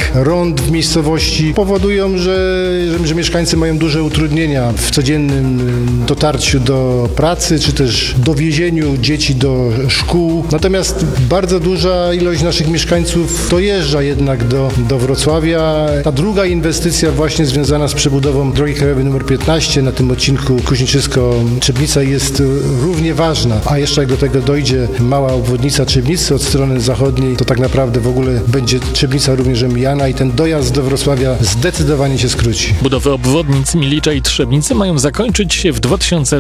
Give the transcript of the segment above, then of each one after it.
rond w miejscowości powodują, że mieszkańcy mają duże utrudnienia w codziennym dotarciu do pracy, czy też dowiezieniu dzieci do szkół. Natomiast bardzo duża ilość naszych mieszkańców dojeżdża jednak do Wrocławia. Ta druga inwestycja właśnie związana z przebudową drogi krajowej nr 15 na tym odcinku Kuźniczysko-Trzebnica jest równie ważna. A jeszcze jak do tego dojdzie mała obwodnica Trzebnicy od strony zachodniej, to tak naprawdę w ogóle będzie Trzebnica również omijana i ten dojazd do Wrocławia zdecydowanie się skróci. Budowy obwodnic Milicza i Trzebnicy mają zakończyć się w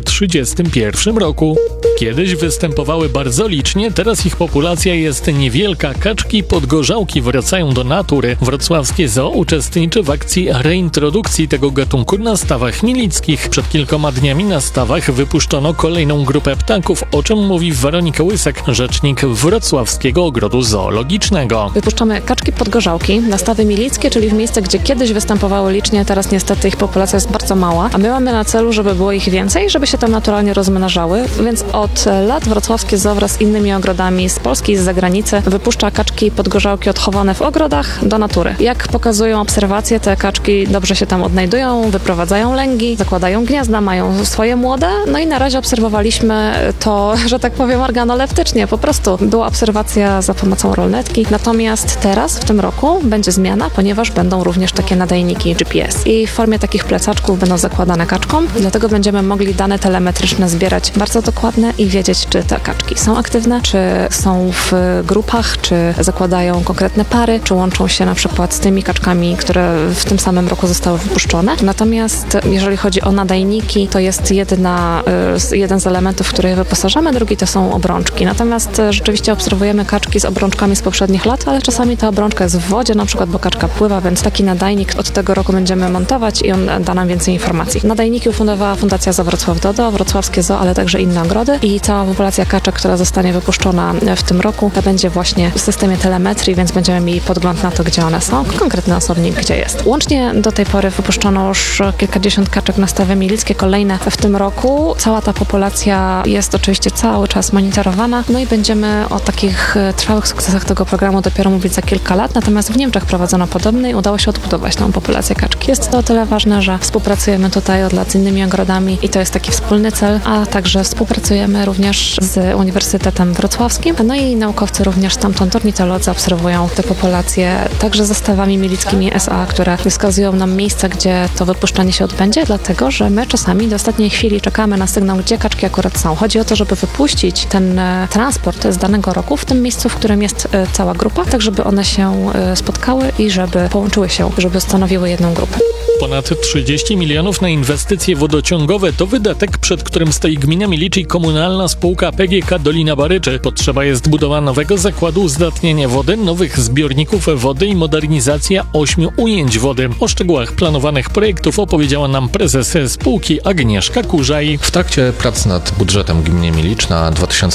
2031 roku. Kiedyś występowały bardzo licznie, teraz ich populacja jest niewielka. Kaczki podgorzałki wracają do natury. Wrocławskie Zoo uczestniczy w akcji reintrodukcji tego gatunku na stawach milickich. Przed kilkoma dniami na stawach wypuszczono kolejną grupę ptaków, o czym mówi Weronika Łysek, rzecznik Wrocławskiego Ogrodu Zoologicznego. Wypuszczamy kaczki podgorzałki na stawy milickie, czyli w miejsce, gdzie kiedyś występowały licznie, teraz niestety ich populacja jest bardzo mała, a my mamy na celu, żeby było ich więcej, żeby się tam naturalnie rozmnażały, więc od lat Wrocławskie Zoo wraz z innymi ogrodami z Polski i z zagranicy wypuszcza kaczki podgorzałki odchowane w ogrodach do natury. Jak pokazują obserwacje, te kaczki dobrze się tam odnajdują, wyprowadzają lęgi, zakładają gniazda, mają swoje młode, no i na razie obserwowaliśmy to, że tak powiem, organoleptycznie, po prostu była obserwacja za pomocą rolnetki, natomiast teraz, w tym roku, będzie zmiana, ponieważ będą również takie nadajniki GPS i w formie takich plecaczków będą zakładane kaczkom, dlatego będziemy mogli dane telemetryczne zbierać bardzo dokładne i wiedzieć, czy te kaczki są aktywne, czy są w grupach, czy zakładają konkretne pary, czy łączą się na przykład z tymi kaczkami, które w tym samym roku zostały wypuszczone. Natomiast jeżeli chodzi o nadajniki, to jest jeden z elementów, w które je wyposażamy, drugi to są obrączki. Natomiast rzeczywiście obserwujemy kaczki z obrączkami z poprzednich lat, ale czasami ta obrączka jest w wodzie, na przykład, bo kaczka pływa, więc taki nadajnik od tego roku będziemy montować i on da nam więcej informacji. Nadajniki ufundowała Fundacja Zoo Wrocław Dodo, Wrocławskie Zoo, ale także inne ogrody i cała populacja kaczek, która zostanie wypuszczona w tym roku, będzie właśnie w systemie telemetrii, więc będziemy mieli podgląd na to, gdzie one są, konkretny osobnik, gdzie jest. Łącznie do tej pory wypuszczono już kilkadziesiąt kaczek na stawy milickie, kolejne w tym roku. Cała ta populacja jest oczywiście cały czas monitorowana, no i będziemy o takich trwałych sukcesach tego programu dopiero mówić za kilka lat, natomiast w Niemczech prowadzono podobny i udało się odbudować tą populację kaczki. Jest to o tyle ważne, że współpracujemy tutaj od lat z innymi ogrodami i to jest taki wspólny cel, a także współpracujemy również z Uniwersytetem Wrocławskim, no i naukowcy również stamtąd, ornitolodzy, obserwują te populacje także ze stawami milickimi SA, które wskazują nam miejsca, gdzie to wypuszczanie się odbędzie, dlatego, że my czasami do ostatniej chwili czekamy na sygnał, gdzie kaczki akurat są. Chodzi o to, żeby wypuścić ten transport z danego roku w tym miejscu, w którym jest cała grupa, tak żeby one się spotkały i żeby połączyły się, żeby stanowiły jedną grupę. Ponad 30 milionów na inwestycje wodociągowe to wydatek, przed którym stoi gmina Milicz i komunalna spółka PGK Dolina Baryczy. Potrzeba jest budowa nowego zakładu uzdatniania wody, nowych zbiorników wody i modernizacja 8 ujęć wody. O szczegółach planowanych projektów opowiedziała nam prezes spółki Agnieszka Kurzaj. W trakcie prac nad budżetem gminy Milicz na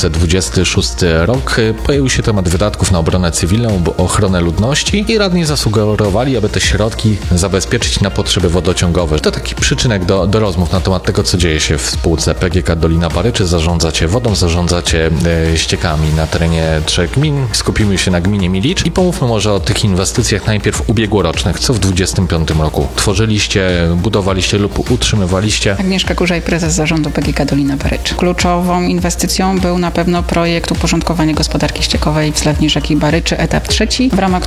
2026 rok pojawił się temat wydatków na obronę cywilną, ochronę ludności i radni zasugerowali, aby te środki zabezpieczyć na potrzeby wodociągowe. To taki przyczynek do rozmów na temat tego, co dzieje się w spółce PGK Dolina Baryczy. Zarządzacie wodą, zarządzacie ściekami na terenie 3 gmin. Skupimy się na gminie Milicz i pomówmy może o tych inwestycjach najpierw ubiegłorocznych. Co w 2025 roku tworzyliście, budowaliście lub utrzymywaliście? Agnieszka Kurzaj, prezes zarządu PGK Dolina Baryczy. Kluczową inwestycją był na pewno projekt uporządkowania gospodarki ściekowej w zlewni rzeki Baryczy, etap 3, w ramach